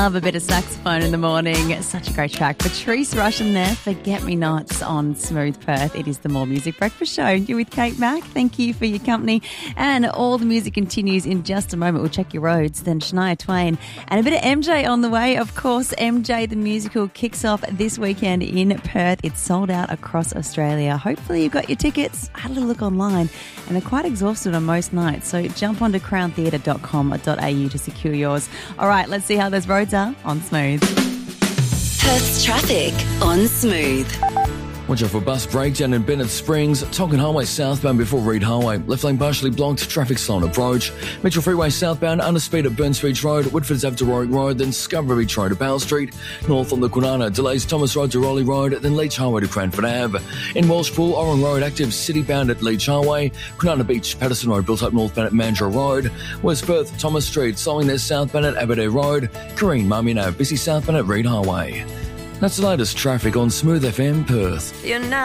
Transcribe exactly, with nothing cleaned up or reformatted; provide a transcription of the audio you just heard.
Love a bit of saxophone in the morning. Such a great track. Patrice Rushen there, Forget Me Nots on Smooth Perth. It is the More Music Breakfast Show. You're with Kate Mack. Thank you for your company. And all the music continues in just a moment. We'll check your roads. Then Shania Twain and a bit of M J on the way. Of course, M J the Musical kicks off this weekend in Perth. It's sold out across Australia. Hopefully you've got your tickets. I had a little look online and they're quite exhausted on most nights. So jump onto crown theatre dot com dot a u to secure yours. All right, let's see how those roads are on Smooth. Perth's traffic on Smooth. Watch out for bus breakdown in Bennett Springs, Tonkin Highway southbound before Reed Highway. Left lane partially blocked, traffic slow on approach. Metro Freeway southbound, under speed at Burns Beach Road, Woodford's Ave to Warwick Road, then Scarborough Beach Road to Powell Street. North on the Kwinana, delays Thomas Road to Raleigh Road, then Leach Highway to Cranford Ave. In Welshpool, Oran Road active, city bound at Leach Highway. Kwinana Beach, Patterson Road built up northbound at Mandurah Road. West Perth, Thomas Street, slowing there southbound at Aberdare Road. Kareen, Marmion Ave, busy southbound at Reed Highway. That's the latest traffic on Smooth F M Perth. You're not